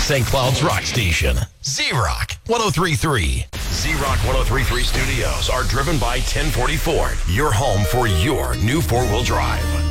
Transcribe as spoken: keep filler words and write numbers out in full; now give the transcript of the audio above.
Saint Cloud's rock station. Z-Rock one oh three point three. Z-Rock one oh three point three studios are driven by ten forty Ford, your home for your new four-wheel drive.